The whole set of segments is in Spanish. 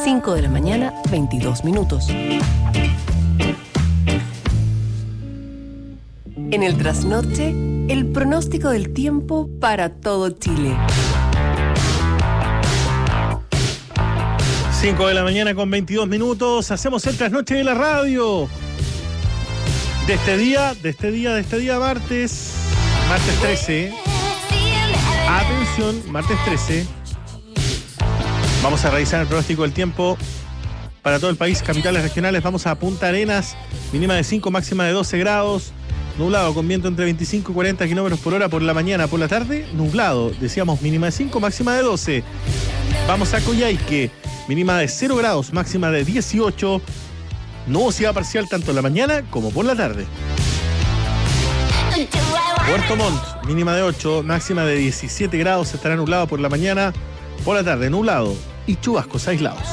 5 de la mañana, 22 minutos. En el trasnoche, el pronóstico del tiempo para todo Chile. 5 de la mañana con 22 minutos. Hacemos el trasnoche de la radio. De este día, martes 13. Atención, martes 13. Vamos a revisar el pronóstico del tiempo para todo el país, capitales regionales. Vamos a Punta Arenas, mínima de 5, máxima de 12 grados. Nublado, con viento entre 25 y 40 kilómetros por hora por la mañana. Por la tarde, nublado. Decíamos mínima de 5, máxima de 12. Vamos a Coyhaique, mínima de 0 grados, máxima de 18. Nubosidad parcial tanto en la mañana como por la tarde. Puerto Montt, mínima de 8, máxima de 17 grados. Estará nublado por la mañana, por la tarde nublado y chubascos aislados.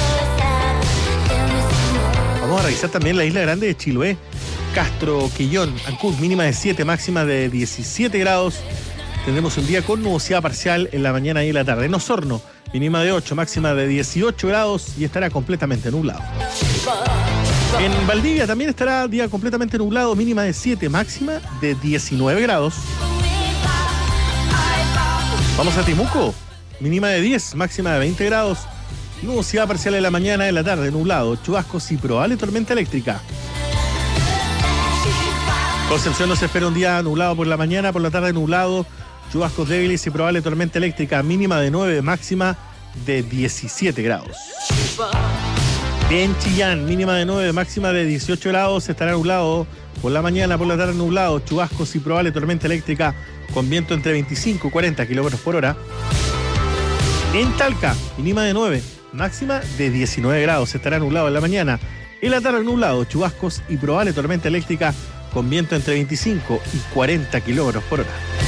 Vamos a revisar también la isla grande de Chiloé. Castro, Quillón, Ancud, mínima de 7, máxima de 17 grados. Tendremos un día con nubosidad parcial en la mañana y en la tarde. En Osorno, mínima de 8, máxima de 18 grados y estará completamente nublado. En Valdivia también estará día completamente nublado, mínima de 7, máxima de 19 grados. Vamos a Temuco, mínima de 10, máxima de 20 grados. Nubosidad parcial en la mañana y en la tarde, nublado, chubascos y probable tormenta eléctrica. Concepción nos espera un día nublado por la mañana, por la tarde nublado, chubascos débiles y probable tormenta eléctrica, mínima de 9, máxima de 17 grados. En Chillán, mínima de 9, máxima de 18 grados, estará nublado por la mañana, por la tarde nublado, chubascos y probable tormenta eléctrica con viento entre 25 y 40 kilómetros por hora. En Talca, mínima de 9, máxima de 19 grados, estará nublado en la mañana, en la tarde nublado, chubascos y probable tormenta eléctrica con viento entre 25 y 40 kilómetros por hora.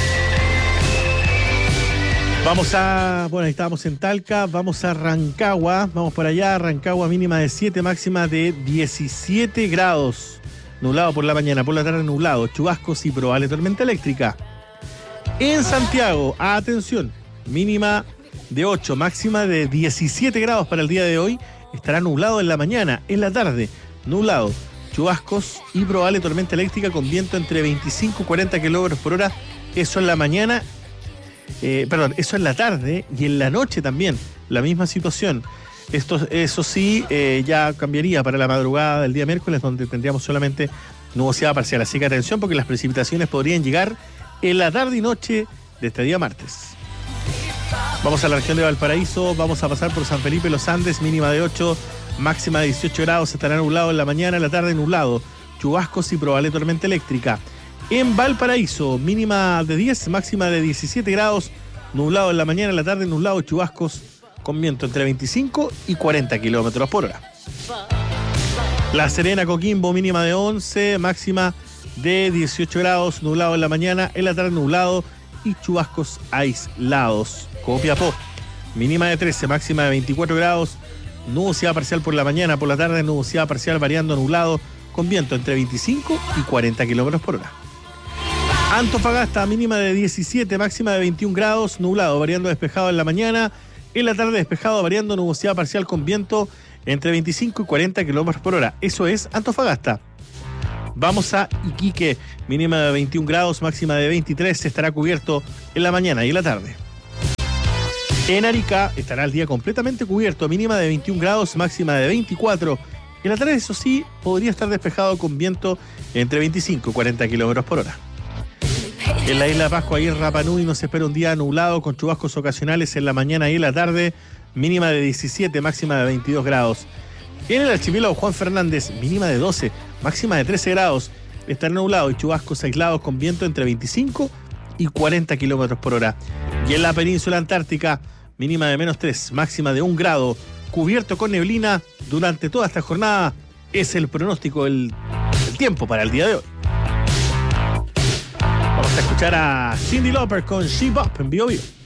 Ahí estábamos en Talca, vamos a Rancagua, vamos para allá, Rancagua mínima de 7, máxima de 17 grados. Nublado por la mañana, por la tarde nublado, chubascos y probable tormenta eléctrica. En Santiago, atención, mínima de 8, máxima de 17 grados para el día de hoy. Estará nublado en la mañana, en la tarde, nublado, chubascos y probable tormenta eléctrica con viento entre 25 y 40 kilómetros por hora. Eso en la mañana. Eso en la tarde y en la noche también, la misma situación. Eso sí, ya cambiaría para la madrugada del día miércoles, donde tendríamos solamente nubosidad parcial. Así que atención, porque las precipitaciones podrían llegar en la tarde y noche de este día martes. Vamos a la región de Valparaíso, vamos a pasar por San Felipe, Los Andes, mínima de 8, máxima de 18 grados, estará nublado en la mañana, en la tarde nublado, chubascos y probable tormenta eléctrica. En Valparaíso, mínima de 10, máxima de 17 grados, nublado en la mañana, en la tarde nublado, chubascos con viento entre 25 y 40 kilómetros por hora. La Serena, Coquimbo, mínima de 11, máxima de 18 grados, nublado en la mañana, en la tarde nublado y chubascos aislados. Copiapó, mínima de 13, máxima de 24 grados, nubosidad parcial por la mañana, por la tarde nubosidad parcial variando nublado, con viento entre 25 y 40 kilómetros por hora. Antofagasta, mínima de 17, máxima de 21 grados, nublado, variando despejado en la mañana, en la tarde despejado, variando nubosidad parcial con viento entre 25 y 40 kilómetros por hora. Eso es Antofagasta. Vamos a Iquique, mínima de 21 grados, máxima de 23, estará cubierto en la mañana y en la tarde. En Arica estará el día completamente cubierto, mínima de 21 grados, máxima de 24. En la tarde, eso sí, podría estar despejado con viento entre 25 y 40 kilómetros por hora. En la isla de Pascua y en Rapa Nui nos espera un día nublado con chubascos ocasionales en la mañana y en la tarde, mínima de 17, máxima de 22 grados. En el archipiélago Juan Fernández, mínima de 12, máxima de 13 grados. Estará nublado y chubascos aislados con viento entre 25 y 40 kilómetros por hora. Y en la península antártica, mínima de menos 3, máxima de 1 grado, cubierto con neblina durante toda esta jornada. Es el pronóstico del tiempo para el día de hoy. Vamos a escuchar a Cyndi Lauper con She Bop en Bio Bio.